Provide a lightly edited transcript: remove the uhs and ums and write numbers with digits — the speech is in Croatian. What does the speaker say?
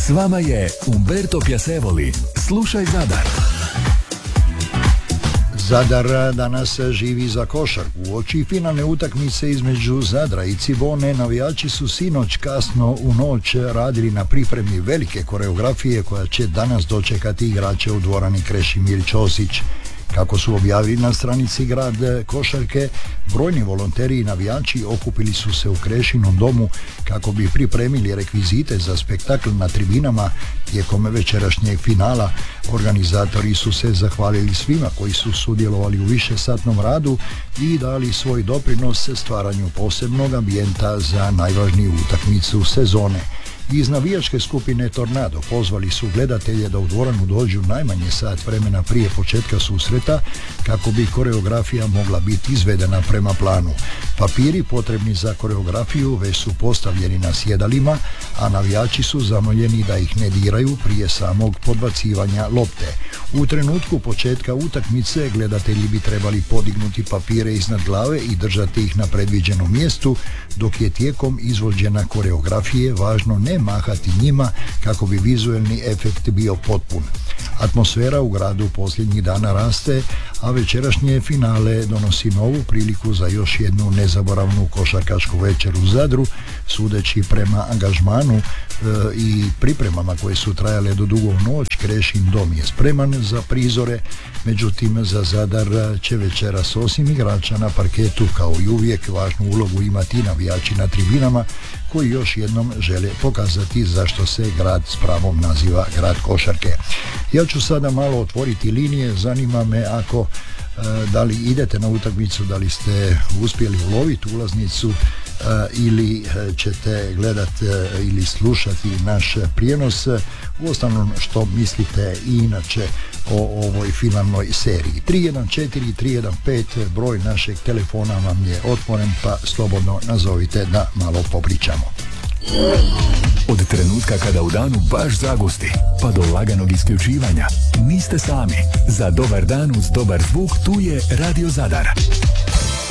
S vama je Umberto Piacevoli. Slušaj Zadar. Zadar danas živi za košarku. Uoči finalne utakmice između Zadra i Cibone, navijači su sinoć kasno u noć radili na pripremi velike koreografije koja će danas dočekati igrače u dvorani Krešimir Ćosić. Kako su objavili na stranici Grad košarke, brojni volonteri i navijači okupili su se u Krešinom domu kako bi pripremili rekvizite za spektakl na tribinama tijekom večerašnjeg finala. Organizatori su se zahvalili svima koji su sudjelovali u višesatnom radu i dali svoj doprinos stvaranju posebnog ambijenta za najvažniju utakmicu sezone. Iz navijačke skupine Tornado pozvali su gledatelje da u dvoranu dođu najmanje sat vremena prije početka susreta kako bi koreografija mogla biti izvedena prema planu. Papiri potrebni za koreografiju već su postavljeni na sjedalima, a navijači su zamoljeni da ih ne diraju prije samog podbacivanja lopte. U trenutku početka utakmice gledatelji bi trebali podignuti papire iznad glave i držati ih na predviđenom mjestu, dok je tijekom izvođenja koreografije važno ne mahati njima kako bi vizualni efekt bio potpun. Atmosfera u gradu posljednjih dana raste, a večerašnje finale donosi novu priliku za još jednu nezaboravnu košarkašku večer u Zadru. Sudeći prema angažmanu i pripremama koje su trajale do dugo u noć, Krešin dom je spreman za prizore, međutim za Zadar će večeras osim igrača na parketu kao i uvijek važnu ulogu imati navijači na tribinama koji još jednom žele pokazati zašto se grad s pravom naziva grad košarke. Ja ću sada malo otvoriti linije, zanima me ako da li idete na utakmicu, da li ste uspjeli uloviti ulaznicu ili ćete gledati ili slušati naš prijenos. Uostalom što mislite i inače o ovoj finalnoj seriji. 314-315 broj našeg telefona vam je otvoren, pa slobodno nazovite da malo popričamo. Od trenutka kada u danu baš zagusti pa do laganog isključivanja niste sami. Za dobar dan uz dobar zvuk tu je Radio Zadar.